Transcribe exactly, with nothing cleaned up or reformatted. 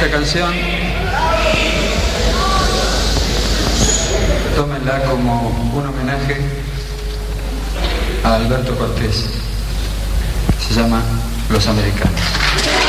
Esta canción, tómenla como un homenaje a Alberto Cortés. Se llama Los Americanos.